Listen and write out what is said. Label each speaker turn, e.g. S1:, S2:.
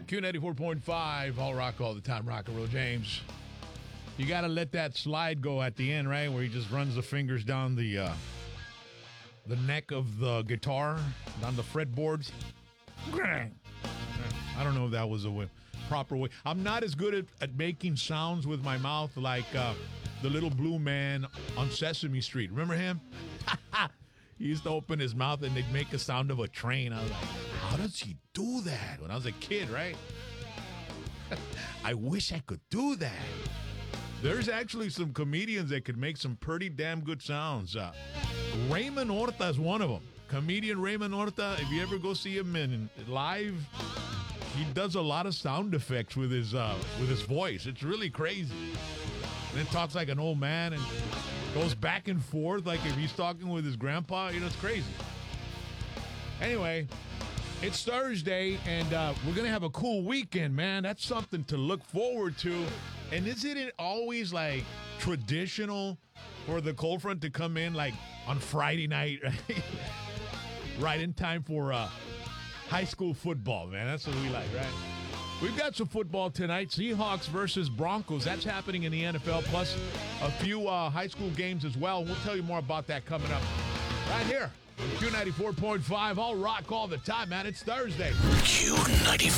S1: Q94.5, all rock all the time, rock and roll, James. You got to let that slide go at the end, right? Where he just runs the fingers down the neck of the guitar, down the fretboards. I don't know if that was a proper way. I'm not as good at making sounds with my mouth like the little blue man on Sesame Street. Remember him? He used to open his mouth and they'd make a sound of a train. I was like, how does he do that? When I was a kid, right? I wish I could do that. There's actually some comedians that could make some pretty damn good sounds. Raymond Horta is one of them. Comedian Raymond Horta, if you ever go see him in live, he does a lot of sound effects with his voice. It's really crazy. And then talks like an old man and goes back and forth like if he's talking with his grandpa. You know, it's crazy. Anyway, it's Thursday, and we're going to have a cool weekend, man. That's something to look forward to. And isn't it always, like, traditional for the cold front to come in, like, on Friday night, right? Right in time for high school football, man. That's what we like, right? We've got some football tonight. Seahawks versus Broncos. That's happening in the NFL, plus a few high school games as well. We'll tell you more about that coming up right here. Q94.5, all rock all the time, man. It's Thursday.
S2: Q94.